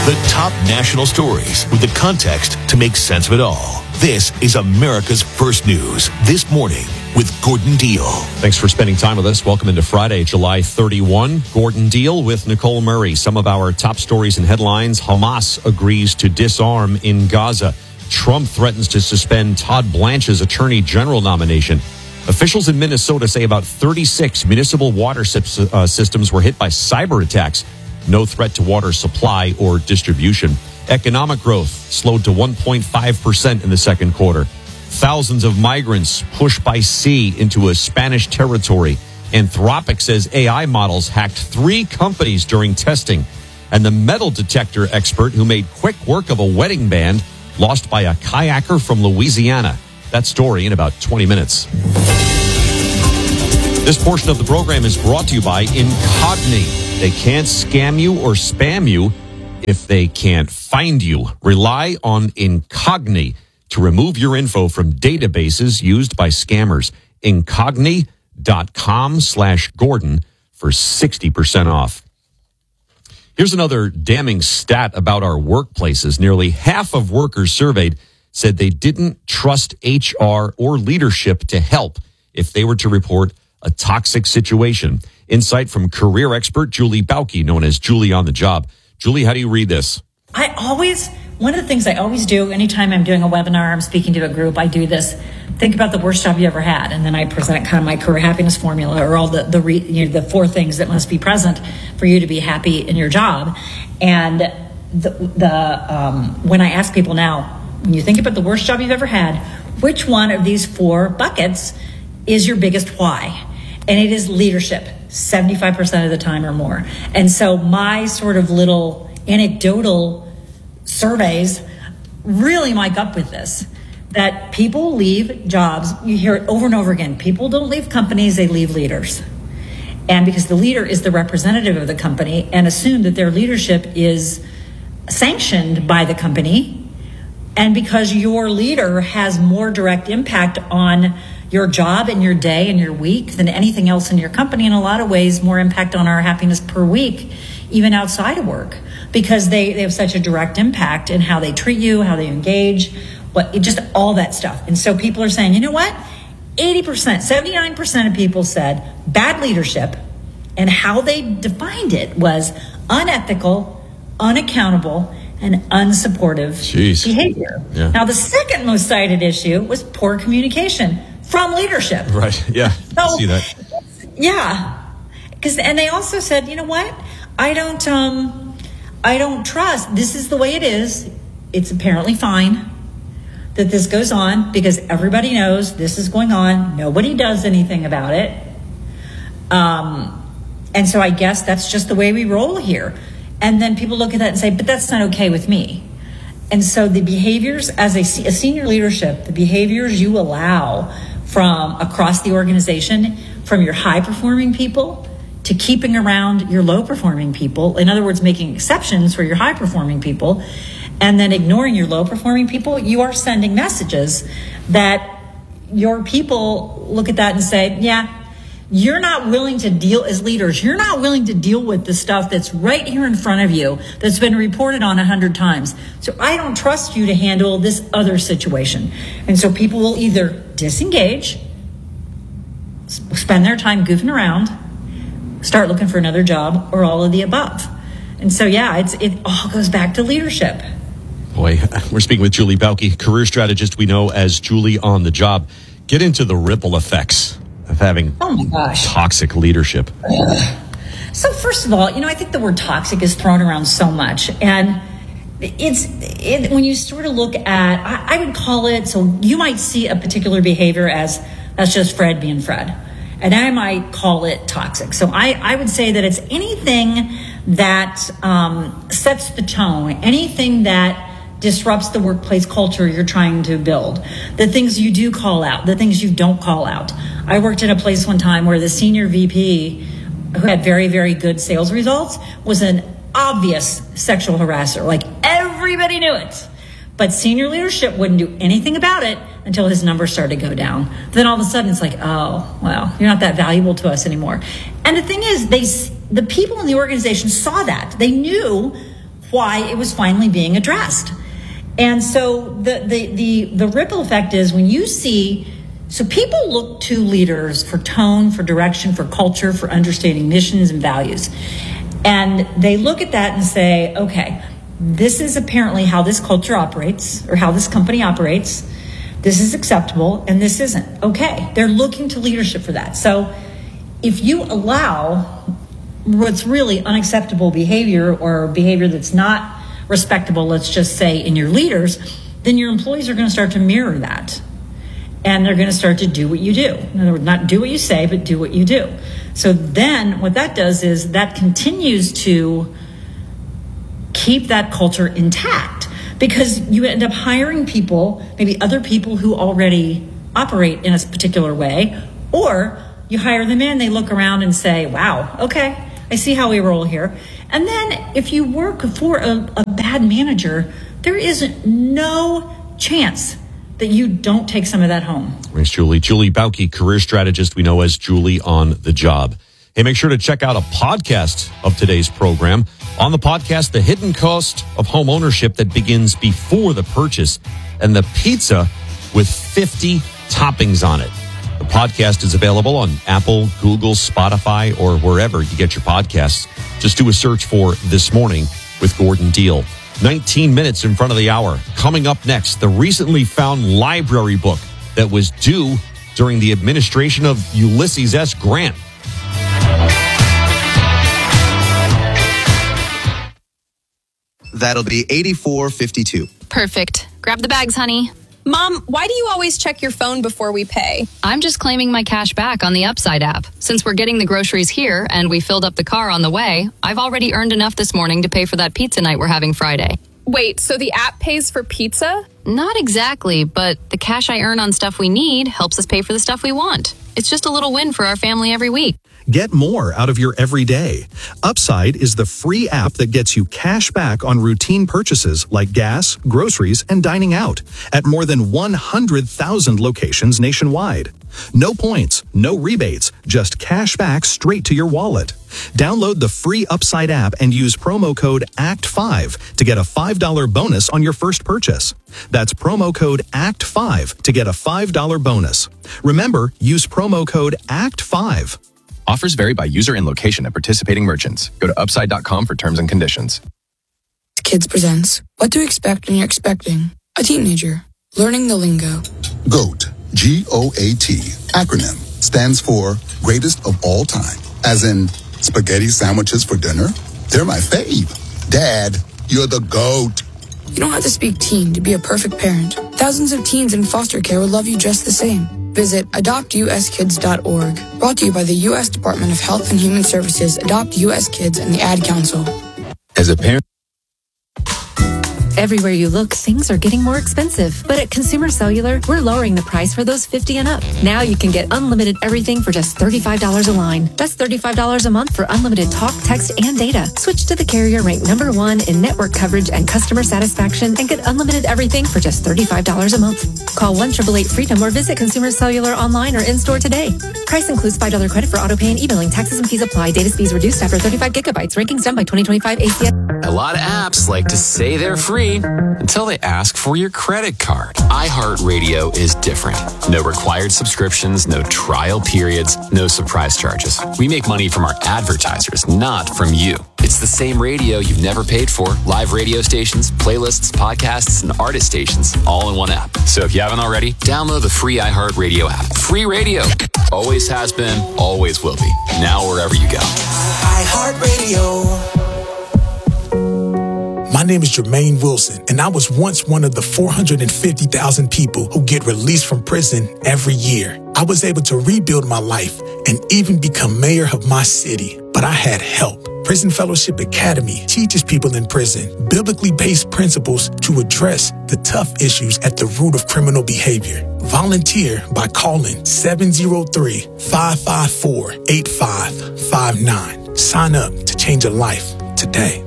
The top national stories with the context to make sense of it all. This is America's First News This Morning with Gordon Deal. Thanks for spending time with us. Welcome into Friday, July 31. Gordon Deal with Nicole Murray. Some of our top stories and headlines. Hamas agrees to disarm in Gaza. Trump threatens to suspend Todd Blanche's attorney general nomination. Officials in Minnesota say about 36 municipal water systems were hit by cyber attacks. No threat to water supply or distribution. Economic growth slowed to 1.5% in the second quarter. Thousands of migrants pushed by sea into a Spanish territory. Anthropic says AI models hacked 3 companies during testing. And the metal detector expert who made quick work of a wedding band lost by a kayaker from Louisiana. That story in about 20 minutes. This portion of the program is brought to you by Incogni. They can't scam you or spam you if they can't find you. Rely on Incogni to remove your info from databases used by scammers. Incogni.com/Gordon for 60% off. Here's another damning stat about our workplaces. Nearly half of workers surveyed said they didn't trust HR or leadership to help if they were to report a toxic situation. Insight from career expert Julie Bauke, known as Julie on the Job. Julie, how do you read this? One of the things I always do anytime I'm doing a webinar, I'm speaking to a group, I do this. Think about the worst job you ever had. And then I present kind of my career happiness formula, or all the 4 things that must be present for you to be happy in your job. And when I ask people now, when you think about the worst job you've ever had, which one of these 4 buckets is your biggest why? And it is leadership, 75% of the time or more. And so my sort of little anecdotal surveys really mic up with this, that people leave jobs. You hear it over and over again. People don't leave companies, they leave leaders. And because the leader is the representative of the company and assume that their leadership is sanctioned by the company, and because your leader has more direct impact on your job and your day and your week than anything else in your company, in a lot of ways more impact on our happiness per week, even outside of work, because they have such a direct impact in how they treat you, how they engage, just all that stuff. And so people are saying, you know what? 80%, 79% of people said bad leadership, and how they defined it was unethical, unaccountable, and unsupportive behavior. Yeah. Now, the second most cited issue was poor communication from leadership. Right. Yeah. I see that. Yeah. And they also said, you know what? I don't trust. This is the way it is. It's apparently fine that this goes on because everybody knows this is going on. Nobody does anything about it. And so I guess that's just the way we roll here. And then people look at that and say, but that's not okay with me. And so the behaviors as a senior leadership, the behaviors you allow from across the organization, from your high-performing people to keeping around your low-performing people, in other words, making exceptions for your high-performing people, and then ignoring your low-performing people, you are sending messages that your people look at that and say, yeah, you're not willing to deal, as leaders, you're not willing to deal with the stuff that's right here in front of you that's been reported on 100 times. So I don't trust you to handle this other situation. And so people will either disengage, spend their time goofing around, start looking for another job, or all of the above. And so, yeah, it all goes back to leadership. Boy, we're speaking with Julie Bauke, career strategist we know as Julie on the Job. Get into the ripple effects of having toxic leadership. So first of all, I think the word toxic is thrown around so much. And when you sort of look at, I would call it, so you might see a particular behavior as, that's just Fred being Fred. And I might call it toxic. So I would say that it's anything that sets the tone, anything that disrupts the workplace culture you're trying to build, the things you do call out, the things you don't call out. I worked in a place one time where the senior VP, who had very, very good sales results, was an obvious sexual harasser. Like, everybody knew it. But senior leadership wouldn't do anything about it until his numbers started to go down. Then all of a sudden it's like, oh, well, you're not that valuable to us anymore. And the thing is, the people in the organization saw that. They knew why it was finally being addressed. And so the ripple effect is when you see, so people look to leaders for tone, for direction, for culture, for understanding missions and values. And they look at that and say, okay, this is apparently how this culture operates or how this company operates. This is acceptable and this isn't. Okay, they're looking to leadership for that. So if you allow what's really unacceptable behavior or behavior that's not respectable, let's just say, in your leaders, then your employees are going to start to mirror that. And they're going to start to do what you do. In other words, not do what you say, but do what you do. So then what that does is that continues to keep that culture intact, because you end up hiring people, maybe other people who already operate in a particular way, or you hire them in, they look around and say, wow, okay, I see how we roll here. And then if you work for a bad manager, there is no chance that you don't take some of that home. Thanks, Julie. Julie Bauke, career strategist we know as Julie on the Job. Hey, make sure to check out a podcast of today's program. On the podcast, the hidden cost of home ownership that begins before the purchase, and the pizza with 50 toppings on it. The podcast is available on Apple, Google, Spotify, or wherever you get your podcasts. Just do a search for This Morning with Gordon Deal. 19 minutes in front of the hour. Coming up next, the recently found library book that was due during the administration of Ulysses S. Grant. That'll be 84.52. Perfect. Grab the bags, honey. Mom, why do you always check your phone before we pay? I'm just claiming my cash back on the Upside app. Since we're getting the groceries here and we filled up the car on the way, I've already earned enough this morning to pay for that pizza night we're having Friday. Wait, so the app pays for pizza? Not exactly, but the cash I earn on stuff we need helps us pay for the stuff we want. It's just a little win for our family every week. Get more out of your everyday. Upside is the free app that gets you cash back on routine purchases like gas, groceries, and dining out at more than 100,000 locations nationwide. No points, no rebates, just cash back straight to your wallet. Download the free Upside app and use promo code ACT5 to get a $5 bonus on your first purchase. That's promo code ACT5 to get a $5 bonus. Remember, use promo code ACT5. Offers vary by user and location at participating merchants. Go to upside.com for terms and conditions. Kids presents What to Expect When You're Expecting a Teenager. Learning the lingo. GOAT, G-O-A-T, acronym, stands for Greatest of All Time. As in, spaghetti sandwiches for dinner? They're my fave. Dad, you're the GOAT. You don't have to speak teen to be a perfect parent. Thousands of teens in foster care would love you just the same. Visit adoptuskids.org. Brought to you by the U.S. Department of Health and Human Services, Adopt U.S. Kids, and the Ad Council. As a parent, Everywhere you look, things are getting more expensive. But at Consumer Cellular, we're lowering the price for those 50 and up. Now you can get unlimited everything for just $35 a line. That's $35 a month for unlimited talk, text, and data. Switch to the carrier ranked #1 in network coverage and customer satisfaction and get unlimited everything for just $35 a month. Call 1-888-FREEDOM or visit Consumer Cellular online or in-store today. Price includes $5 credit for auto pay and e-billing. Taxes and fees apply. Data speeds reduced after 35 gigabytes. Rankings done by 2025 ACS. A lot of apps like to say they're free until they ask for your credit card. iHeartRadio is different. No required subscriptions, no trial periods, no surprise charges. We make money from our advertisers, not from you. It's the same radio you've never paid for. Live radio stations, playlists, podcasts, and artist stations, all in one app. So if you haven't already, download the free iHeartRadio app. Free radio. Always has been, always will be. Now wherever you go. iHeartRadio. My name is Jermaine Wilson, and I was once one of the 450,000 people who get released from prison every year. I was able to rebuild my life and even become mayor of my city, but I had help. Prison Fellowship Academy teaches people in prison biblically based principles to address the tough issues at the root of criminal behavior. Volunteer by calling 703-554-8559. Sign up to change a life today.